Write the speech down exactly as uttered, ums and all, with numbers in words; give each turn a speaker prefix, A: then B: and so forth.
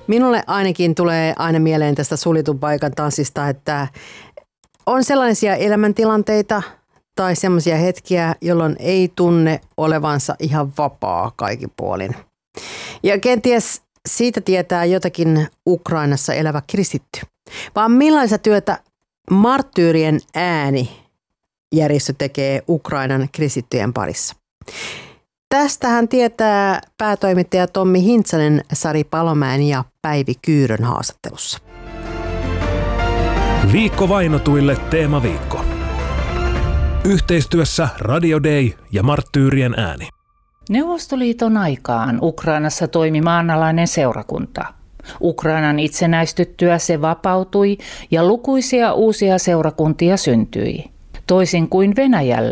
A: Minulle ainakin tulee aina mieleen tästä suljetun paikan tanssista, että on sellaisia elämäntilanteita tai sellaisia hetkiä, jolloin ei tunne olevansa ihan vapaa kaikin puolin. Ja kenties siitä tietää jotakin Ukrainassa elävä kristitty. Vaan millaista työtä Marttyyrien ääni järjestö tekee Ukrainan kristittyjen parissa. Tästähän tietää päätoimittaja Tommi Hintsanen Sari Palomäen ja Päivi Kyyrön haastattelussa.
B: Viikko vainotuille teemaviikko. Yhteistyössä Radio Day ja Marttyyrien ääni.
C: Neuvostoliiton aikaan Ukrainassa toimi maanalainen seurakunta. Ukrainan itsenäistyttyä se vapautui ja lukuisia uusia seurakuntia syntyi. Toisin kuin Venäjällä,